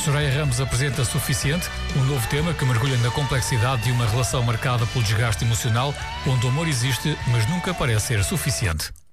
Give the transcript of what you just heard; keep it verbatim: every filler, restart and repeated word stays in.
Soraya Ramos apresenta Suficiente, um novo tema que mergulha na complexidade de uma relação marcada pelo desgaste emocional, onde o amor existe, mas nunca parece ser suficiente.